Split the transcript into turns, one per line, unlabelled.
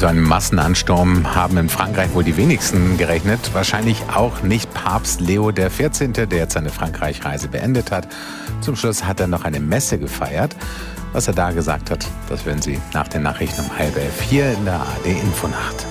so einem Massenansturm haben in Frankreich wohl die wenigsten gerechnet. Wahrscheinlich auch nicht Papst Leo XIV., der jetzt seine Frankreich-Reise beendet hat. Zum Schluss hat er noch eine Messe gefeiert. Was er da gesagt hat, das werden Sie nach den Nachrichten um 10:30 hier in der ARD Infonacht.